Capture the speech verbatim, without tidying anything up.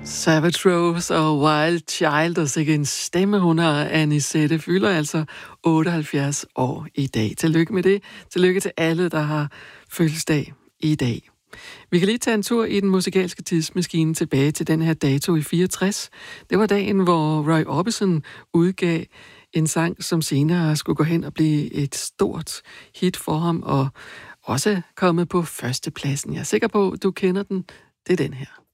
Savage Rose og Wild Child, og sikke en stemme, hun har. Anisette fylder altså otteoghalvfjerds år i dag. Tillykke med det. Tillykke til alle, der har fødselsdag i dag. Vi kan lige tage en tur i den musikalske tidsmaskine tilbage til den her dato i fireogtres. Det var dagen, hvor Roy Orbison udgav en sang, som senere skulle gå hen og blive et stort hit for ham, og også kommet på førstepladsen. Jeg er sikker på, at du kender den. Det er den her.